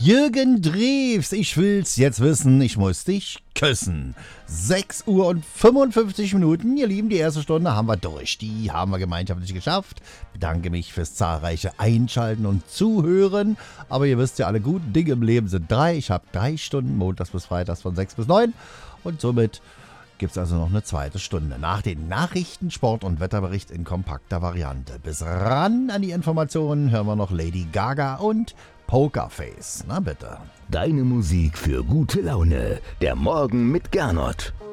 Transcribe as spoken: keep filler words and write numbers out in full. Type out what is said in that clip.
Jürgen Drews, ich will's jetzt wissen, ich muss dich küssen. sechs Uhr und fünfundfünfzig Minuten, ihr Lieben, die erste Stunde haben wir durch. Die haben wir gemeinschaftlich geschafft. Bedanke mich fürs zahlreiche Einschalten und Zuhören. Aber ihr wisst ja, alle guten Dinge im Leben sind drei. Ich habe drei Stunden, montags bis freitags von sechs bis neun. Und somit gibt es also noch eine zweite Stunde. Nach den Nachrichten, Sport und Wetterbericht in kompakter Variante. Bis ran an die Informationen hören wir noch Lady Gaga und Pokerface. Na bitte. Deine Musik für gute Laune. Der Morgen mit Gernot.